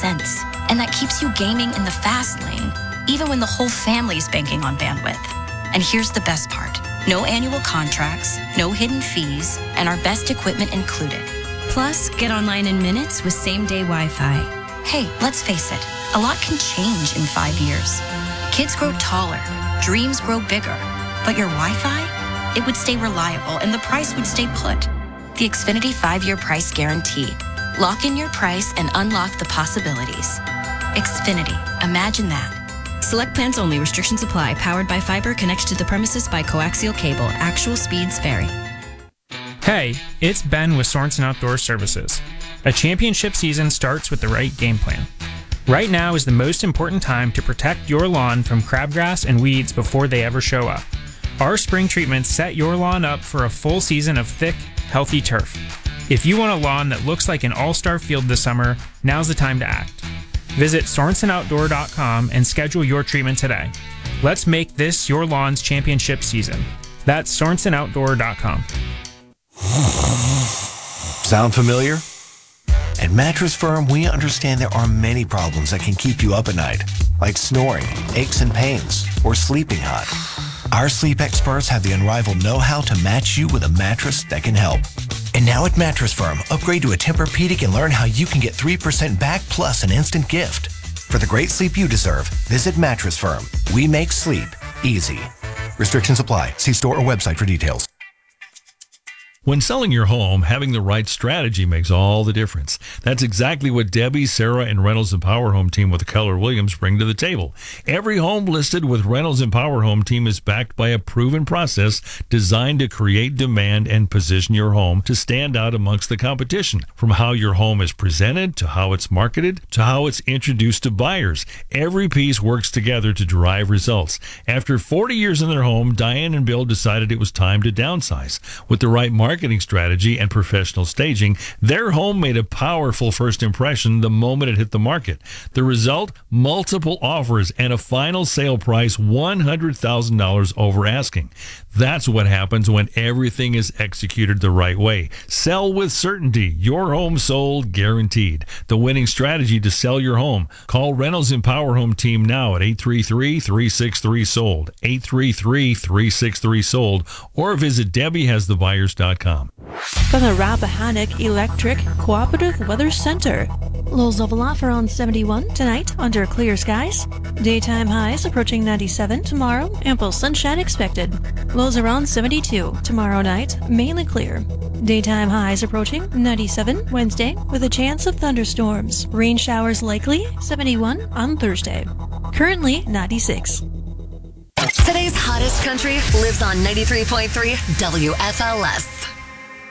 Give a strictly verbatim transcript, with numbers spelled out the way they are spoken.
sense, and that keeps you gaming in the fast lane, even when the whole family's banking on bandwidth. And here's the best part. No annual contracts, no hidden fees, and our best equipment included. Plus, get online in minutes with same-day Wi-Fi. Hey, let's face it, a lot can change in five years. Kids grow taller, dreams grow bigger, but your Wi-Fi, it would stay reliable and the price would stay put. The Xfinity five-year price guarantee. Lock in your price and unlock the possibilities. Xfinity, imagine that. Select plans only. Restrictions apply. Powered by fiber. Connected to the premises by coaxial cable. Actual speeds vary. Hey, it's Ben with Sorensen Outdoor Services. A championship season starts with the right game plan. Right now is the most important time to protect your lawn from crabgrass and weeds before they ever show up. Our spring treatments set your lawn up for a full season of thick, healthy turf. If you want a lawn that looks like an all-star field this summer, now's the time to act. Visit Sorensen Outdoor dot com and schedule your treatment today. Let's make this your lawn's championship season. That's Sorensen Outdoor dot com. Sound familiar? At Mattress Firm, we understand there are many problems that can keep you up at night, like snoring, aches and pains, or sleeping hot. Our sleep experts have the unrivaled know-how to match you with a mattress that can help. And now at Mattress Firm, upgrade to a Tempur-Pedic and learn how you can get three percent back plus an instant gift. For the great sleep you deserve, visit Mattress Firm. We make sleep easy. Restrictions apply. See store or website for details. When selling your home, having the right strategy makes all the difference. That's exactly what Debbie, Sarah, and Reynolds and Power Home team with the Keller Williams bring to the table. Every home listed with Reynolds and Power Home team is backed by a proven process designed to create demand and position your home to stand out amongst the competition. From how your home is presented, to how it's marketed, to how it's introduced to buyers, every piece works together to drive results. After forty years in their home, Diane and Bill decided it was time to downsize. With the right marketing marketing strategy and professional staging, their home made a powerful first impression the moment it hit the market. The result? Multiple offers and a final sale price one hundred thousand dollars over asking. That's what happens when everything is executed the right way. Sell with certainty. Your home sold guaranteed. The winning strategy to sell your home. Call Reynolds and Power Home team now at eight three three, three six three, sold, eight three three, three six three, sold, or visit Debbie Has The Buyers dot com. From the Rappahannock Electric Cooperative Weather Center. Lows level off around seventy-one tonight under clear skies. Daytime highs approaching ninety-seven tomorrow. Ample sunshine expected. Lows around seventy-two tomorrow night, mainly clear. Daytime highs approaching ninety-seven Wednesday with a chance of thunderstorms. Rain showers likely, seventy-one on Thursday. Currently ninety-six. Today's hottest country lives on ninety-three point three W F L S.